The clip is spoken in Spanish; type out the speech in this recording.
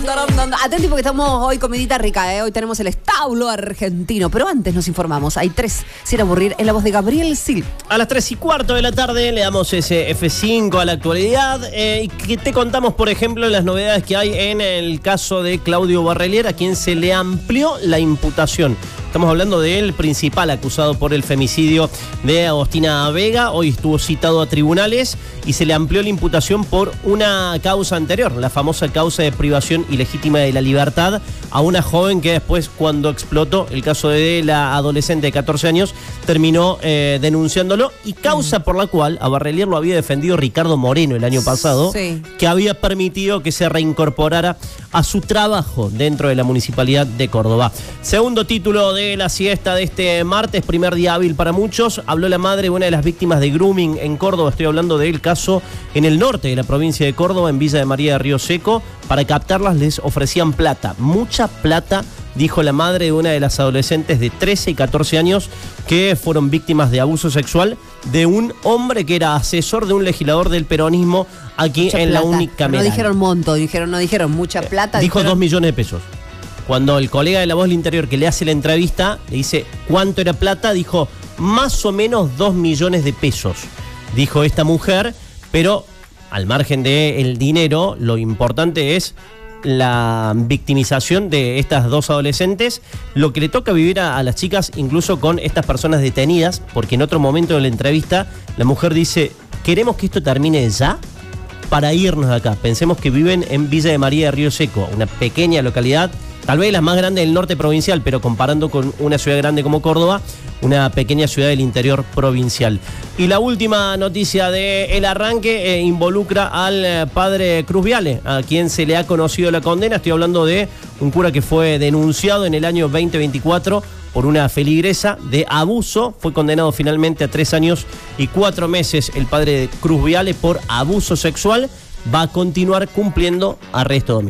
Atenti porque estamos hoy comidita rica, ¿eh? Hoy tenemos el establo argentino. Pero antes nos informamos. Hay 3 sin aburrir en la voz de Gabriel Sil. A las 3:15 de la tarde le damos ese F5 a la actualidad. Y que te contamos, por ejemplo, las novedades que hay en el caso de Claudio Barrelier, a quien se le amplió la imputación. Estamos hablando del principal acusado por el femicidio de Agostina Vega. Hoy estuvo citado a tribunales y se le amplió la imputación por una causa anterior, la famosa causa de privación ilegítima de la libertad a una joven que después, cuando explotó el caso de la adolescente de 14 años, terminó denunciándolo, y causa por la cual a Barrelier lo había defendido Ricardo Moreno el año pasado, sí, que había permitido que se reincorporara a su trabajo dentro de la Municipalidad de Córdoba. Segundo título de la siesta de este martes, primer día hábil para muchos. Habló la madre de una de las víctimas de grooming en Córdoba. Estoy hablando del caso en el norte de la provincia de Córdoba, en Villa de María de Río Seco. Para captarlas les ofrecían plata, mucha plata, dijo la madre de una de las adolescentes de 13 y 14 años que fueron víctimas de abuso sexual de un hombre que era asesor de un legislador del peronismo aquí mucha en plata. la unicameral. No dijeron monto, no dijeron mucha plata. Dijo dijeron 2 millones de pesos. Cuando el colega de La Voz del Interior que le hace la entrevista le dice cuánto era plata, dijo más o menos 2 millones de pesos, dijo esta mujer. Pero al margen del dinero, lo importante es la victimización de estas 2 adolescentes, lo que le toca vivir a las chicas, incluso con estas personas detenidas, porque en otro momento de la entrevista la mujer dice: queremos que esto termine ya para irnos de acá. Pensemos que viven en Villa de María de Río Seco, una pequeña localidad, tal vez la más grande del norte provincial, pero comparando con una ciudad grande como Córdoba, una pequeña ciudad del interior provincial. Y la última noticia del arranque involucra al padre Cruz Viale, a quien se le ha conocido la condena. Estoy hablando de un cura que fue denunciado en el año 2024 por una feligresa de abuso. Fue condenado finalmente a 3 años y 4 meses el padre Cruz Viale por abuso sexual. Va a continuar cumpliendo arresto domiciliario.